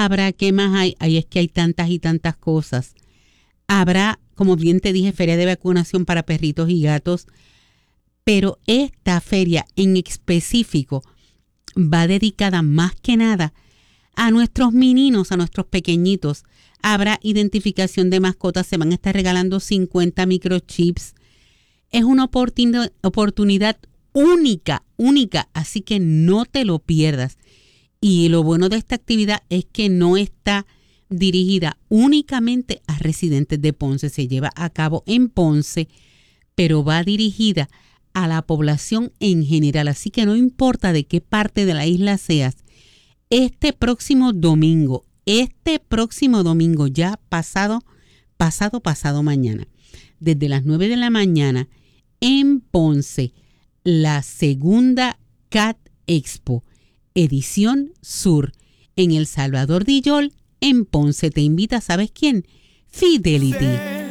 Habrá, ¿qué más hay? Ahí es que hay tantas y tantas cosas. Habrá, como bien te dije, feria de vacunación para perritos y gatos, pero esta feria en específico va dedicada más que nada a nuestros meninos, a nuestros pequeñitos. Habrá identificación de mascotas, se van a estar regalando 50 microchips. Es una oportunidad única, así que no te lo pierdas. Y lo bueno de esta actividad es que no está dirigida únicamente a residentes de Ponce, se lleva a cabo en Ponce, pero va dirigida a la población en general, así que no importa de qué parte de la isla seas, este próximo domingo, ya pasado mañana, desde las 9 de la mañana, en Ponce, la segunda Cat Expo, edición sur, en El Salvador de Illol, en Ponce. Te invita, ¿sabes quién? Fidelity.